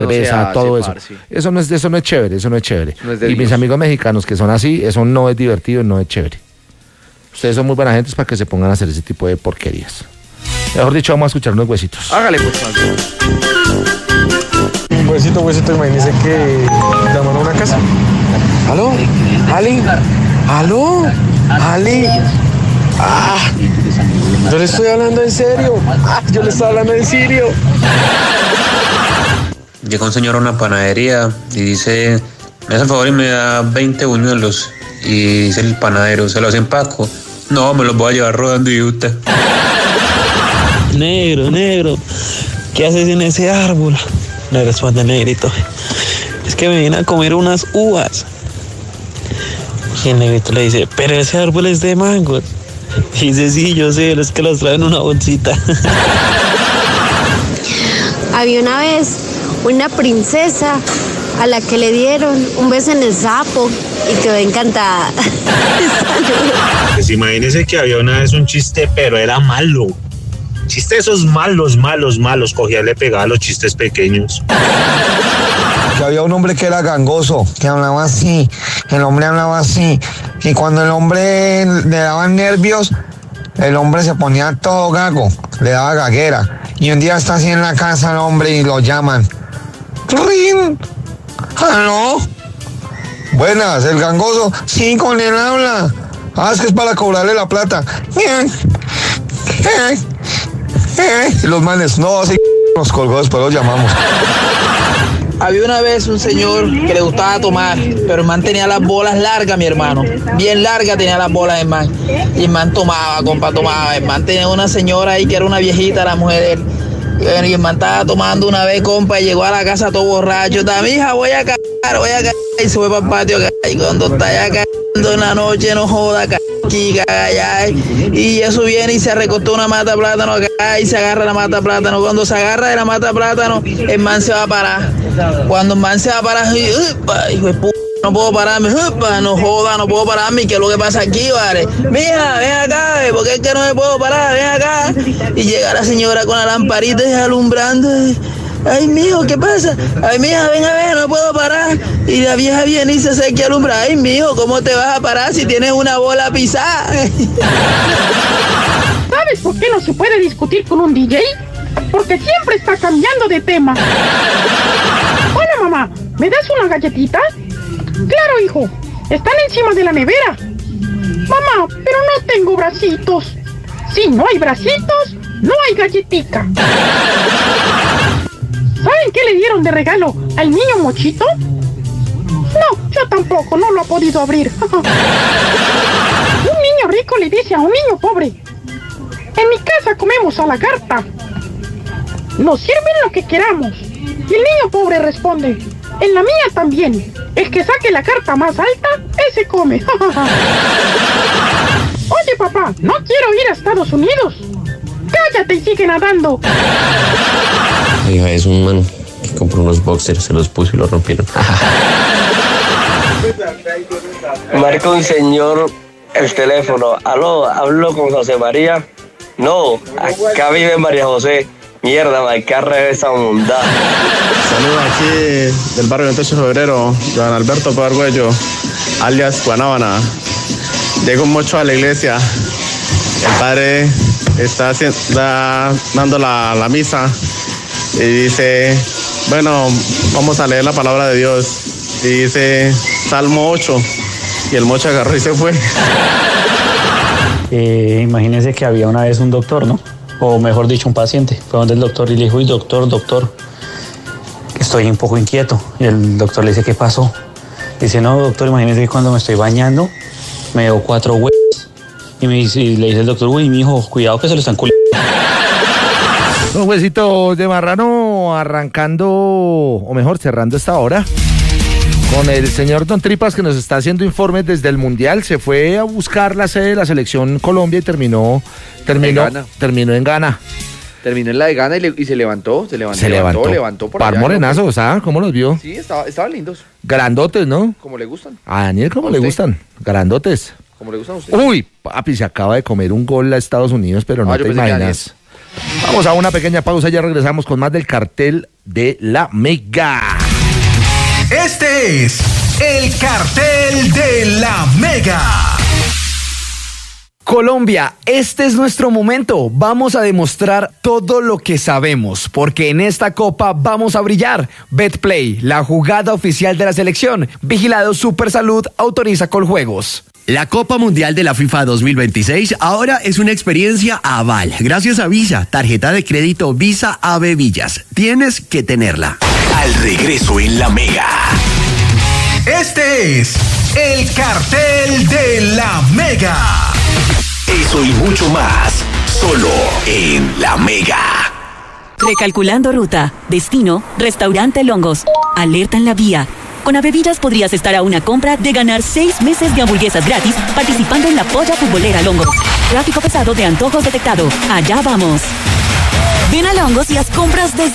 cerveza, todo eso. Eso no es chévere, eso no es chévere. No es y mis amigos mexicanos que son así, eso no es divertido, no es chévere. Ustedes son muy buena gente para que se pongan a hacer ese tipo de porquerías. Mejor dicho, vamos a escuchar unos huesitos. Hágale, pues. Huesito, imagínese que llaman a una casa. ¿Aló? ¿Ali? ¿Aló? ¿Ali? Yo le estoy hablando en serio. Llega un señor a una panadería y dice, me hace el favor y me da 20 buñuelos. Y dice el panadero, ¿se los empaco? No, me los voy a llevar rodando y usted. Negro, ¿qué haces en ese árbol? Le responde el negrito, es que me vienen a comer unas uvas. Y el negrito le dice, pero ese árbol es de mangos. Y dice, sí, yo sé, es que los traen en una bolsita. Había una vez una princesa a la que le dieron un beso en el sapo y quedó encantada. Pues imagínense que había una vez un chiste, pero era malo. Chiste esos malos, cogía y le pegaba a los chistes pequeños. Que había un hombre que era gangoso, que hablaba así, el hombre hablaba así, y cuando el hombre le daban nervios, el hombre se ponía todo gago, le daba gaguera, y un día está así en la casa el hombre y lo llaman. ¡Rin! ¿Aló? Buenas, el gangoso, sí, con él habla. Es que es para cobrarle la plata. Y los manes, no, así nos colgó, después los llamamos. Había una vez un señor que le gustaba tomar, pero el man tenía las bolas largas, mi hermano. Bien largas tenía las bolas el man. Y el man tomaba, compa, tomaba. El man tenía una señora ahí que era una viejita, la mujer de él. Y el man estaba tomando una vez, compa, y llegó a la casa todo borracho. Mija, voy a cagar. Y se fue para el patio, y cuando está ya cagando en la noche, no joda, y eso viene y se recostó una mata de plátano acá y se agarra la mata de plátano. Cuando se agarra de la mata de plátano, el man se va a parar. Cuando el man se va a parar, hijo de puta, no puedo pararme, no joda, no puedo pararme. ¿Qué es lo que pasa aquí, vale? Mija, ven acá, porque es que no me puedo parar, ven acá. Y llega la señora con la lamparita y alumbrando. Ay, mijo, ¿qué pasa? Ay, mija, ven a ver, no puedo parar. Y la vieja viene y se acerca a alumbrar. Ay, mijo, ¿cómo te vas a parar si tienes una bola pisada? ¿Sabes por qué no se puede discutir con un DJ? Porque siempre está cambiando de tema. Hola, mamá, ¿me das una galletita? Claro, hijo, están encima de la nevera. Mamá, pero no tengo bracitos. Si no hay bracitos, no hay galletica. ¿Saben qué le dieron de regalo al niño Mochito? No, yo tampoco, no lo he podido abrir. Un niño rico le dice a un niño pobre: en mi casa comemos a la carta. Nos sirven lo que queramos. Y el niño pobre responde: en la mía también. El que saque la carta más alta, ese come. Oye, papá, no quiero ir a Estados Unidos. Cállate y sigue nadando. Hija, es un man que compró unos boxers, se los puso y los rompieron. Marca un señor el teléfono. Aló, hablo con José María. No, acá vive María José. Mierda, marcar esa bondad. Saludos aquí del barrio 28 de febrero, Joan Alberto Pargüello, alias Guanábana. Llega un mocho a la iglesia. El padre está dando la misa y dice, bueno, vamos a leer la palabra de Dios. Y dice Salmo 8 y el mocho agarró y se fue. Imagínense que había una vez un doctor, ¿no? O mejor dicho, un paciente. Fue donde el doctor y le dijo: uy, doctor, estoy un poco inquieto. Y el doctor le dice: ¿qué pasó? Dice: no, doctor, imagínese que cuando me estoy bañando me dio 4 huevos. Y le dice el doctor: uy, mijo, cuidado que se lo están culiando. Un huesito de marrano arrancando, o mejor, cerrando esta hora, con el señor Don Tripas, que nos está haciendo informes desde el Mundial. Se fue a buscar la sede de la selección Colombia y terminó en Ghana. Terminó en la de Ghana y se levantó por allá. Par morenazos, ¿sabes? ¿Cómo los vio? Sí, estaban lindos. Grandotes, ¿no? Como le gustan. A Daniel, ¿cómo le gustan? Grandotes. Como le gustan a usted. Uy, papi, se acaba de comer un gol a Estados Unidos, pero no te imaginas. Vamos a una pequeña pausa, ya regresamos con más del cartel de la Mega. Este es el cartel de la Mega. Colombia, este es nuestro momento. Vamos a demostrar todo lo que sabemos, porque en esta copa vamos a brillar. Betplay, la jugada oficial de la selección. Vigilado Supersalud, autoriza Coljuegos. La Copa Mundial de la FIFA 2026 ahora es una experiencia Aval. Gracias a Visa, tarjeta de crédito Visa AB Villas. Tienes que tenerla. Al regreso en la Mega. Este es el cartel de la Mega. Eso y mucho más, solo en la Mega. Recalculando ruta, destino, restaurante Longos. Alerta en la vía. Con Avevillas podrías estar a una compra de ganar 6 meses de hamburguesas gratis participando en la polla futbolera Longos. Tráfico pesado de antojos detectado. Allá vamos. Ven a Longos y haz compras desde